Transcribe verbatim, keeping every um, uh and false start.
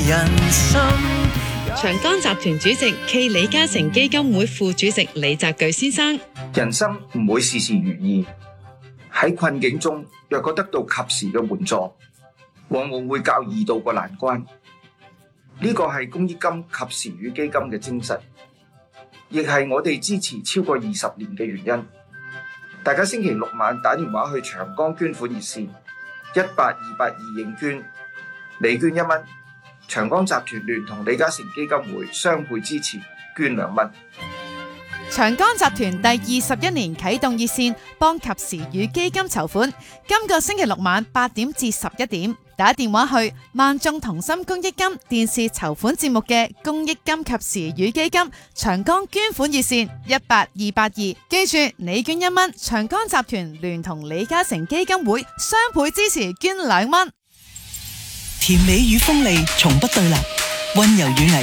人心。 長江集團主席暨李嘉誠基金會副主席李澤鉅先生： 人生唔會事事如意，喺困境中若果得到及時嘅援助，往往會較易渡過難關。呢個係公益金及時雨基金嘅精神，亦係我哋支持超過二十年嘅原因。大家星期六晚打電話去長江捐款熱線一八二八二認捐，你捐一蚊，長江集團聯同李嘉誠基金會雙倍支持，捐兩蚊。 長江集團第二十一年啟動熱線，幫及時雨基金籌款。今個星期六晚八點至十一點，打電話去萬眾同心公益金電視籌款節目嘅公益金及時雨基金長江捐款熱線一八二八二，記住你捐一蚊，長江集團聯同李嘉誠基金會雙倍支持，捐兩蚊。 甜美與鋒利從不對立，溫柔與危